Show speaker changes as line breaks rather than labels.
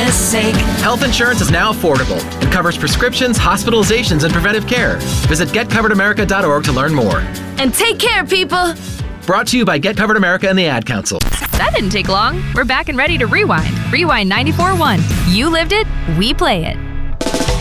goodness sake.
Health insurance is now affordable and covers prescriptions, hospitalizations, and preventive care. Visit getcoveredamerica.org to learn more.
And take care, people.
Brought to you by Get Covered America and the Ad Council.
That didn't take long. We're back and ready to rewind. Rewind 94.1. You lived it, we play it.